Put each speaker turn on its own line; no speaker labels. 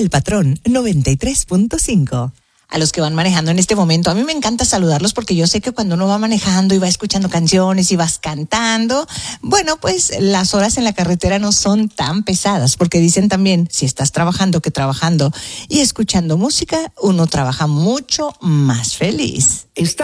El Patrón 93.5. A los que van manejando en este momento, a mí me encanta saludarlos porque yo sé que cuando uno va manejando y va escuchando canciones y vas cantando, bueno, pues las horas en la carretera no son tan pesadas, porque dicen también, si estás trabajando que trabajando y escuchando música, uno trabaja mucho más feliz.